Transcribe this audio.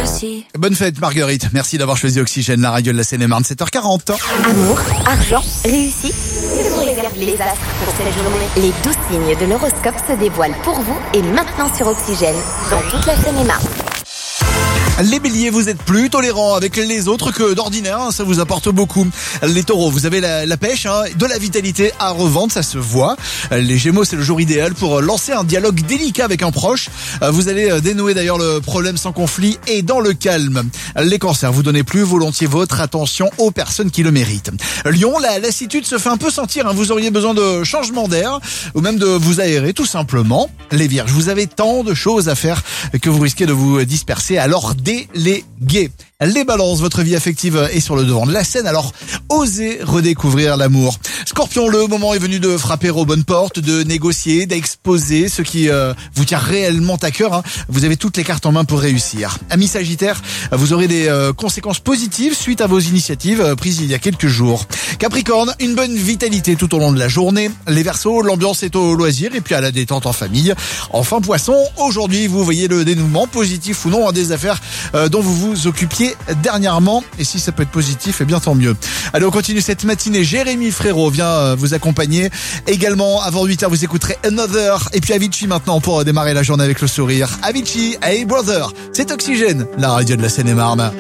aussi. Bonne fête Marguerite, merci d'avoir choisi Oxygène, la radio de la Seine-et-Marne, 7h40. Amour, argent, réussite. Que vous réservent les astres pour cette journée? Les 12 signes de l'horoscope se dévoilent pour vous et maintenant sur Oxygène, dans toute la Seine-et-Marne. Les béliers, vous êtes plus tolérants avec les autres que d'ordinaire, ça vous apporte beaucoup. Les taureaux, vous avez la pêche, de la vitalité à revendre, ça se voit. Les gémeaux, c'est le jour idéal pour lancer un dialogue délicat avec un proche. Vous allez dénouer d'ailleurs le problème sans conflit et dans le calme. Les cancers, vous donnez plus volontiers votre attention aux personnes qui le méritent. Lion, la lassitude se fait un peu sentir, vous auriez besoin de changement d'air ou même de vous aérer tout simplement. Les vierges, vous avez tant de choses à faire que vous risquez de vous disperser, alors déléguez. Les balances, votre vie affective est sur le devant de la scène, alors osez redécouvrir l'amour. Scorpion, le moment est venu de frapper aux bonnes portes, de négocier, d'exposer ce qui vous tient réellement à cœur. Vous avez toutes les cartes en main pour réussir. Amis Sagittaire, vous aurez des conséquences positives suite à vos initiatives prises il y a quelques jours. Capricorne, une bonne vitalité tout au long de la journée. Les Verseaux, l'ambiance est au loisir et puis à la détente en famille. Enfin Poisson, aujourd'hui vous voyez le dénouement, positif ou non, des affaires dont vous vous occupiez dernièrement, et si ça peut être positif, eh bien tant mieux. Allez, on continue cette matinée. Jérémy Frérot vient vous accompagner. Également, avant 8h, vous écouterez Another, et puis Avicii maintenant pour démarrer la journée avec le sourire. Avicii, Hey Brother, c'est Oxygène, la radio de la Seine-et-Marne.